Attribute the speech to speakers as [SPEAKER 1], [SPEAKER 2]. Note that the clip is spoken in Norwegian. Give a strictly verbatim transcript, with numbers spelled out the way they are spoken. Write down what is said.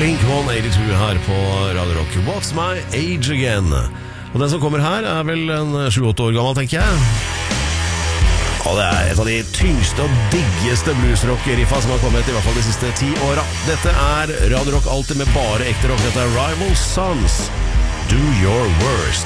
[SPEAKER 1] Blink one eighty-two her på Radio Rock. What's my age again? Og den som kommer her er vel en sju-åtte år gammel, tenker jeg. Og det er et av de tyngste og diggeste bluesrock-riffa som har kommet i hvert fall de siste ti åra. Dette er Radio Rock alltid med bare ekte rock. Dette er Rival Sons, Do Your Worst.